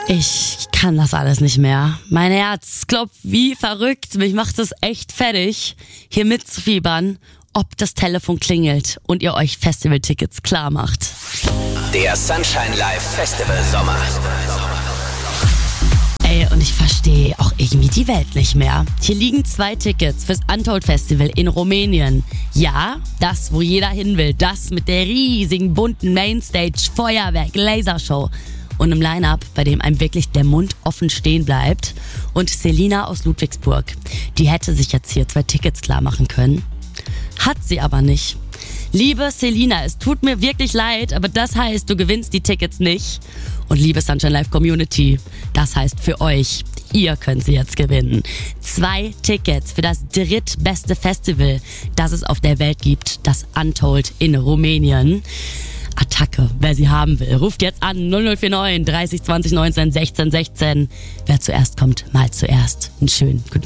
Ich kann das alles nicht mehr. Mein Herz klopft wie verrückt. Mich macht es echt fertig, hier mitzufiebern, ob das Telefon klingelt und ihr euch Festivaltickets klar macht. Der Sunshine Live Festival Sommer. Ey, und ich verstehe auch irgendwie die Welt nicht mehr. Hier liegen 2 Tickets fürs Untold Festival in Rumänien. Ja, das, wo jeder hin will. Das mit der riesigen, bunten Mainstage, Feuerwerk, Lasershow. Und im Line-Up, bei dem einem wirklich der Mund offen stehen bleibt. Und Selina aus Ludwigsburg. Die hätte sich jetzt hier 2 Tickets klar machen können. Hat sie aber nicht. Liebe Selina, es tut mir wirklich leid, aber das heißt, du gewinnst die Tickets nicht. Und liebe Sunshine Live Community, das heißt für euch, ihr könnt sie jetzt gewinnen. 2 Tickets für das drittbeste Festival, das es auf der Welt gibt, das Untold in Rumänien. Attacke, wer sie haben will, ruft jetzt an 0049 30 20 19 16 16. Wer zuerst kommt, mal zuerst. Einen schönen guten